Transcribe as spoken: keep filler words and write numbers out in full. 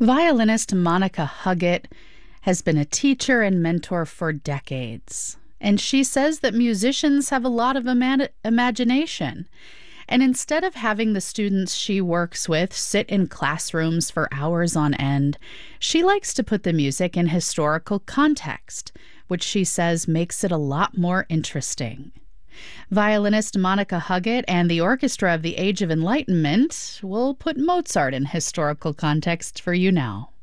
Violinist Monica Huggett has been a teacher and mentor for decades, and she says that musicians have a lot of ima- imagination. And instead of having the students she works with sit in classrooms for hours on end, she likes to put the music in historical context, which she says makes it a lot more interesting. Violinist Monica Huggett and the Orchestra of the Age of Enlightenment will put Mozart in historical context for you now.